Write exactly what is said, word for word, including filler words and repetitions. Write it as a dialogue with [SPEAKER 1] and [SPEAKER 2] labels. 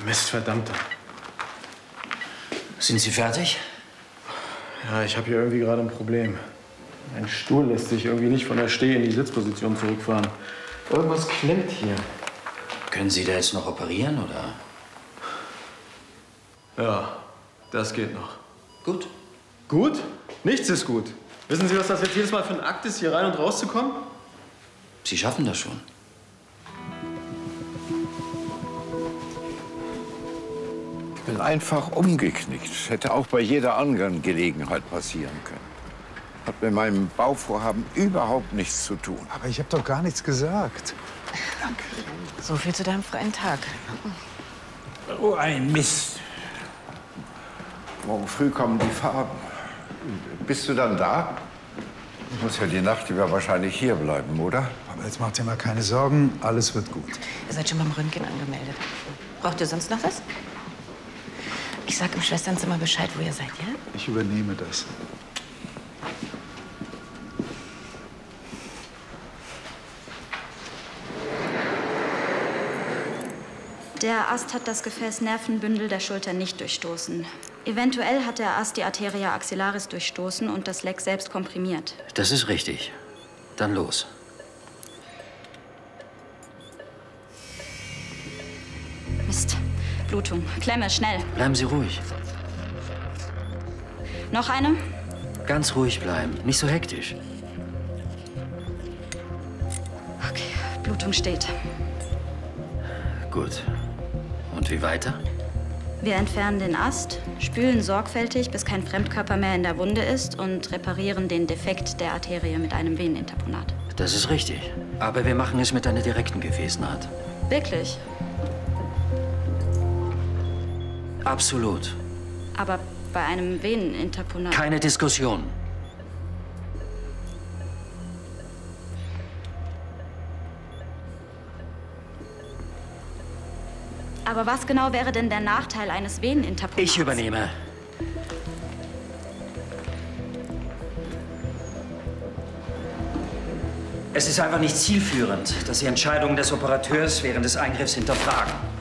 [SPEAKER 1] Mist, verdammte.
[SPEAKER 2] Sind Sie fertig?
[SPEAKER 1] Ja, ich habe hier irgendwie gerade ein Problem. Mein Stuhl lässt sich irgendwie nicht von der Steh- in die Sitzposition zurückfahren. Irgendwas klemmt hier.
[SPEAKER 2] Können Sie da jetzt noch operieren, oder?
[SPEAKER 1] Ja, das geht noch.
[SPEAKER 2] Gut.
[SPEAKER 1] Gut? Nichts ist gut. Wissen Sie, was das jetzt jedes Mal für ein Akt ist, hier rein und rauszukommen?
[SPEAKER 2] Sie schaffen das schon.
[SPEAKER 3] Ich bin einfach umgeknickt. Hätte auch bei jeder anderen Gelegenheit passieren können. Hat mit meinem Bauvorhaben überhaupt nichts zu tun.
[SPEAKER 4] Aber ich habe doch gar nichts gesagt.
[SPEAKER 5] Danke. So viel zu deinem freien Tag.
[SPEAKER 3] Oh, ein Mist. Morgen früh kommen die Farben. Bist du dann da? Ich muss ja die Nacht über wahrscheinlich hier bleiben, oder?
[SPEAKER 4] Aber jetzt macht ihr mal keine Sorgen, alles wird gut.
[SPEAKER 5] Ihr seid schon beim Röntgen angemeldet. Braucht ihr sonst noch was? Ich sag im Schwesternzimmer Bescheid, wo ihr seid, ja?
[SPEAKER 4] Ich übernehme das.
[SPEAKER 6] Der Ast hat das Gefäß Nervenbündel der Schulter nicht durchstoßen. Eventuell hat der Ast die Arteria axillaris durchstoßen und das Leck selbst komprimiert.
[SPEAKER 2] Das ist richtig. Dann los.
[SPEAKER 6] Mist. Blutung. Klemme, schnell.
[SPEAKER 2] Bleiben Sie ruhig.
[SPEAKER 6] Noch eine?
[SPEAKER 2] Ganz ruhig bleiben. Nicht so hektisch.
[SPEAKER 6] Okay, Blutung steht.
[SPEAKER 2] Gut. Und wie weiter?
[SPEAKER 6] Wir entfernen den Ast, spülen sorgfältig, bis kein Fremdkörper mehr in der Wunde ist und reparieren den Defekt der Arterie mit einem Veneninterponat.
[SPEAKER 2] Das ist richtig. Aber wir machen es mit einer direkten Gefäßnaht.
[SPEAKER 6] Wirklich?
[SPEAKER 2] Absolut.
[SPEAKER 6] Aber bei einem Veneninterponat...
[SPEAKER 2] Keine Diskussion.
[SPEAKER 6] Aber was genau wäre denn der Nachteil eines Veneninterponats?
[SPEAKER 2] Ich übernehme. Es ist einfach nicht zielführend, dass Sie Entscheidungen des Operateurs während des Eingriffs hinterfragen.